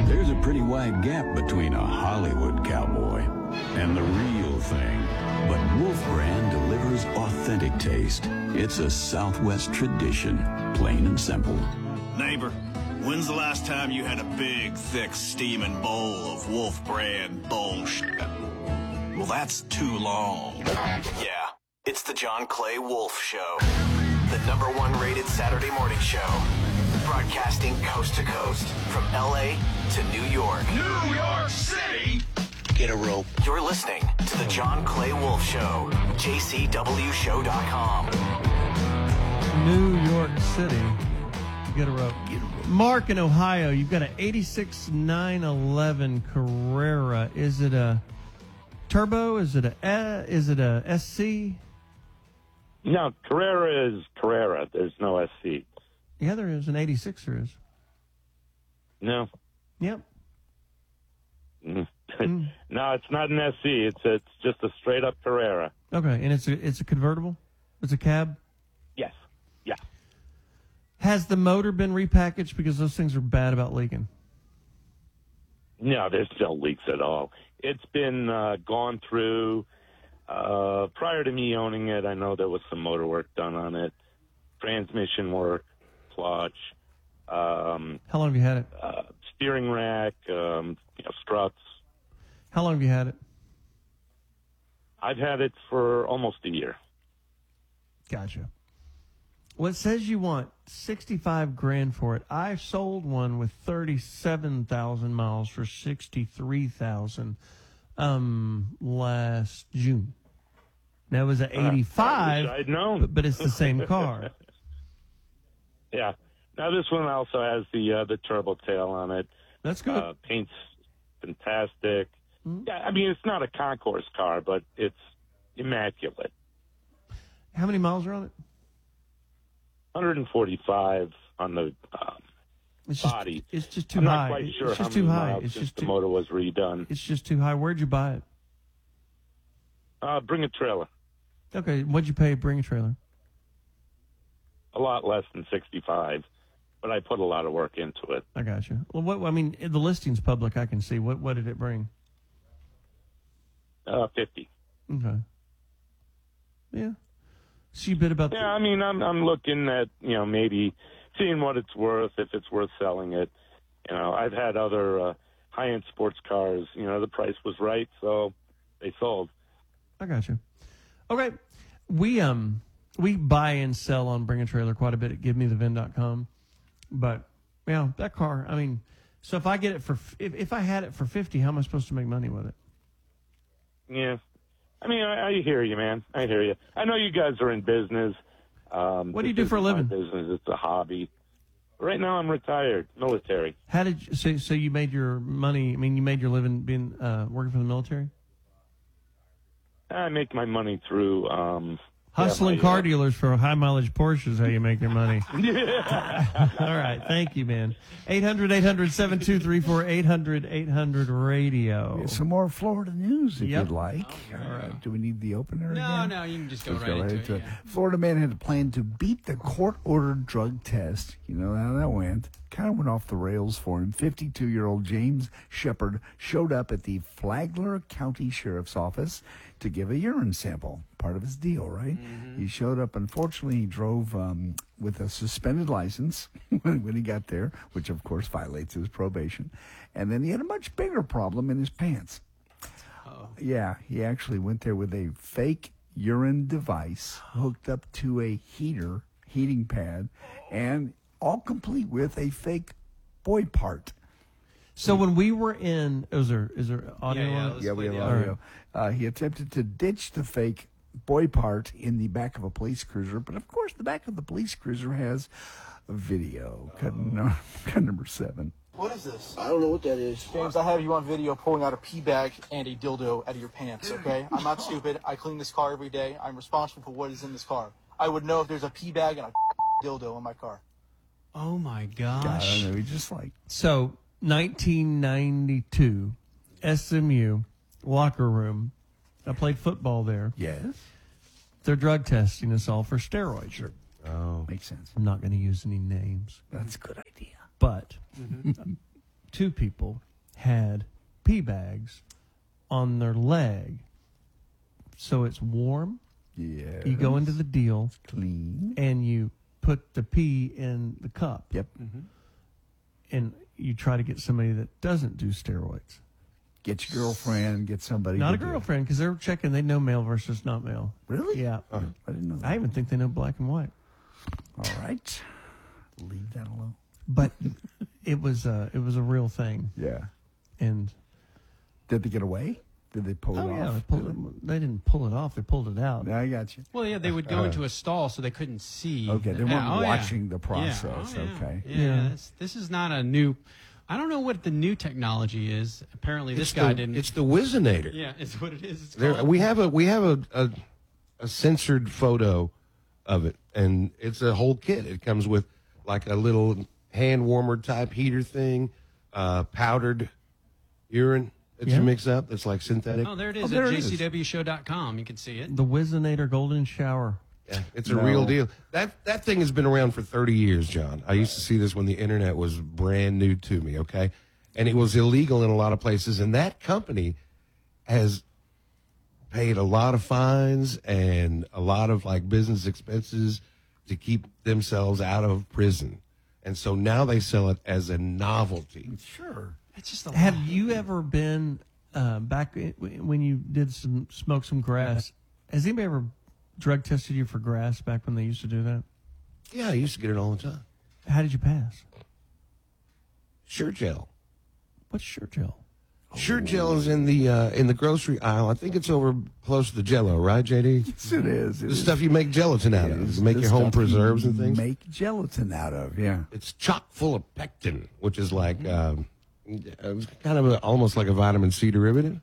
There's a pretty wide gap between a Hollywood cowboy and the real thing. But Wolf Brand delivers authentic taste. It's a Southwest tradition, plain and simple. Neighbor, when's the last time you had a big, thick, steaming bowl of Wolf Brand bullshit? Well, that's too long. Yeah, it's the John Clay Wolf Show. The #1 rated Saturday morning show. Broadcasting coast to coast from L.A. to New York. New York City! Get a rope. You're listening to the John Clay Wolf Show. JCWShow.com. New York City. Get a rope. Mark in Ohio, you've got an 86 911 Carrera. Is it a turbo? Is it a SC? No, Carrera is Carrera. There's no SC. Yeah, there is. An 86 there is. No. Yep. No, it's not an SC. It's just a straight up Carrera. Okay, and it's a convertible? It's a cab? Yes. Yeah. Has the motor been repackaged? Because those things are bad about leaking. No, there's no leaks at all. It's been gone through. Prior to me owning it, I know there was some motor work done on it, transmission work, clutch. How long have you had it? Steering rack, struts. How long have you had it? I've had it for almost a year. Gotcha. Well, it says you want $65,000 for it. I sold one with 37,000 miles for $63,000 last June. That was an 85. I'd known, but it's the same car. Yeah. Now this one also has the turbo tail on it. That's good. Paint's fantastic. Mm-hmm. Yeah, I mean it's not a concourse car, but it's immaculate. How many miles are on it? 145 on the body. It's just too I'm high. not quite sure it's how just many too high. miles It's since just the too, motor was redone. It's just too high. Where'd you buy it? Bring a trailer. Okay, what'd you pay? Bring a trailer. A lot less than 65, but I put a lot of work into it. I got you. Well, the listing's public. I can see. What did it bring? 50. Okay. Yeah. So you bid about. Yeah, I mean, I'm looking at maybe seeing what it's worth, if it's worth selling it. I've had other high-end sports cars. The price was right, so they sold. I got you. Okay, we buy and sell on Bring a Trailer quite a bit at GiveMeTheVin.com, but that car. I mean, so if I get it if I had it for 50, how am I supposed to make money with it? Yeah, I mean, I hear you, man. I hear you. I know you guys are in business. What do you do for a living? Business. It's a hobby. Right now, I'm retired, military. How did you, so you made your money? I mean, you made your living being working for the military. I make my money through hustling car dealers for high mileage Porsches. How you make your money? Yeah. All right, thank you, man. 800-800-7234, 800-800-radio. Some more Florida news, if Yep. you'd like. Do we need the opener again? No, you can just go Let's right into it. Yeah. Florida man had a plan to beat the court-ordered drug test. You know how that went. Kind of went off the rails for him. 52-year-old James Shepard showed up at the Flagler County Sheriff's Office to give a urine sample. Part of his deal, right? Mm-hmm. He showed up. Unfortunately, he drove with a suspended license when he got there, which, of course, violates his probation. And then he had a much bigger problem in his pants. Oh. Yeah, he actually went there with a fake urine device hooked up to a heating pad, and all complete with a fake boy part. So when we were in, is there audio on it? Yeah, we have audio. Right. He attempted to ditch the fake boy part in the back of a police cruiser, but of course the back of the police cruiser has a video. Cut number 7. What is this? I don't know what that is. James, I have you on video pulling out a pee bag and a dildo out of your pants, okay? I'm not stupid. I clean this car every day. I'm responsible for what is in this car. I would know if there's a pee bag and a dildo in my car. Oh, my gosh. I don't know. He just So, 1992, SMU, locker room. I played football there. Yes. They're drug testing us all for steroids. Sure. Oh. Makes sense. I'm not going to use any names. That's a good idea. But two people had pee bags on their leg. So it's warm. Yeah. You go into the deal. Clean. And you put the pee in the cup. Yep. And you try to get somebody that doesn't do steroids. Get your girlfriend, get somebody. Not to a do it. girlfriend, because they're checking. They know male versus not male. Really? Yeah. I didn't know that. I even think they know black and white. All right. Leave that alone. But it was a real thing. Yeah. And did they get away? Did they pull it off? Yeah, they didn't pull it off. They pulled it out. I got you. Well, yeah, they would go into a stall so they couldn't see. Okay, they weren't watching the process. Yeah. Oh, yeah. Okay. Yeah, this is not a new. I don't know what the new technology is. Apparently, this guy didn't. It's the Wizinator. Yeah, it's what it is. It's There, called. we have a censored photo of it, and it's a whole kit. It comes with like a little hand warmer type heater thing, powdered urine that you mix up. That's like synthetic. Oh, there it is there at it is. jcwshow.com. You can see it. The Wizinator Golden Shower. Yeah, it's a real deal. That thing has been around for 30 years, John. I used to see this when the internet was brand new to me, okay? And it was illegal in a lot of places, and that company has paid a lot of fines and a lot of like business expenses to keep themselves out of prison. And so now they sell it as a novelty. Sure. It's just a Have you ever been back when you did smoke some grass? Has anybody ever drug tested you for grass back when they used to do that? Yeah, I used to get it all the time. How did you pass? Shirt gel. What's shirt gel? Shirt gel is in the grocery aisle. I think it's over close to the Jell-O, right, JD? Yes, it is. The stuff you make gelatin out of. You make The your home stuff preserves you and things. Make gelatin out of, yeah. It's chock full of pectin, which is like it's kind of almost like a vitamin C derivative.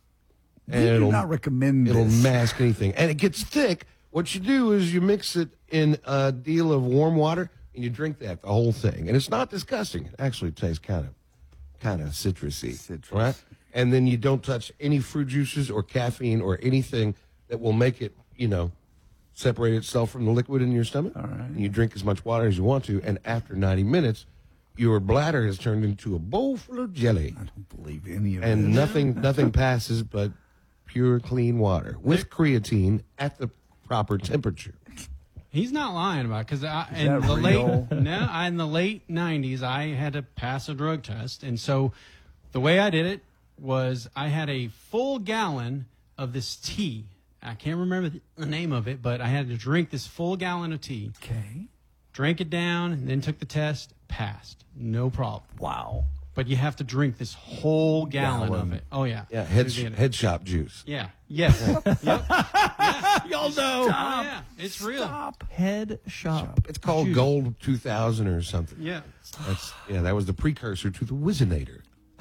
We do not recommend It'll this. mask anything, and it gets thick. What you do is you mix it in a deal of warm water, and you drink that the whole thing, and it's not disgusting. It actually tastes kind of citrusy, right? And then you don't touch any fruit juices or caffeine or anything that will make it, separate itself from the liquid in your stomach. All right. And you drink as much water as you want to, and after 90 minutes, your bladder has turned into a bowl full of jelly. I don't believe any of And this. nothing passes but pure, clean water with creatine at the proper temperature. He's not lying about it because in that the real? in the late 90s I had to pass a drug test, and so the way I did it was I had a full gallon of this tea. I can't remember the name of it, but I had to drink this full gallon of tea. Okay. Drank it down, and then took the test. Passed, no problem. Wow. But you have to drink this whole gallon of it. Oh yeah, Yeah, head shop juice. Yeah. Yes. Yep. Y'all know. Oh, yeah. It's real. Head shop. It's called Juice. Gold 2000 or something. Yeah. That was the precursor to the Wizinator.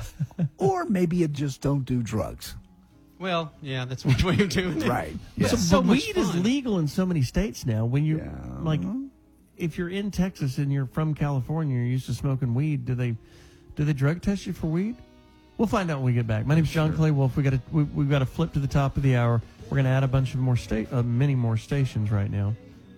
Or maybe you just don't do drugs. Well, yeah, that's one way of doing it. Right. So, It's so but much weed is fun. legal in so many states now. When you like, if you're in Texas and you're from California, you're used to smoking weed. Do they drug test you for weed? We'll find out when we get back. My name's John Clay Wolf. We've got to flip to the top of the hour. We're going to add a bunch of many more stations right now.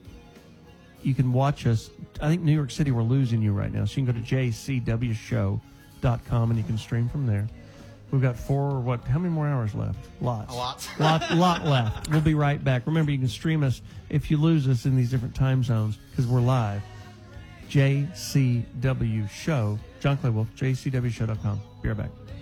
You can watch us. I think New York City, we're losing you right now. So you can go to jcwshow.com and you can stream from there. We've got how many more hours left? Lots. A lot. lot left. We'll be right back. Remember, you can stream us if you lose us in these different time zones because we're live. JCW Show. John Clay Wolf, jcwshow.com. Be right back.